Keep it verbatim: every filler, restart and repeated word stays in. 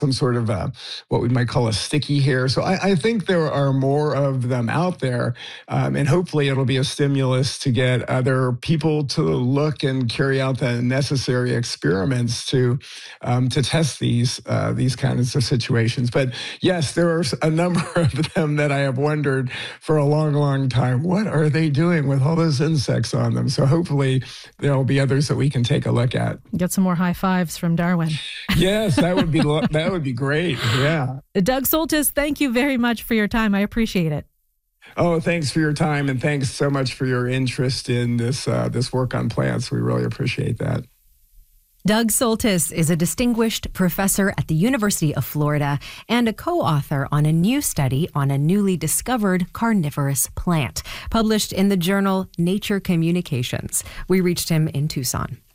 some sort of uh, what we might call a sticky hair. So I, I think there are more of them out there, um, and hopefully it'll be a stimulus to get other people to look and carry out the necessary experiments to um, to test these uh, these kinds of situations. But yes, there are a number of them that I have wondered for a long, long time. What are they doing with all those insects on them? So hopefully there will be others that we can take a look at. Get some more high fives from Darwin. Yes, that would be that would be great. Yeah. Doug Soltis, thank you very much for your time. I appreciate it. Oh, thanks for your time, and thanks so much for your interest in this uh, this work on plants. We really appreciate that. Doug Soltis is a distinguished professor at the University of Florida and a co-author on a new study on a newly discovered carnivorous plant, published in the journal Nature Communications. We reached him in Tucson.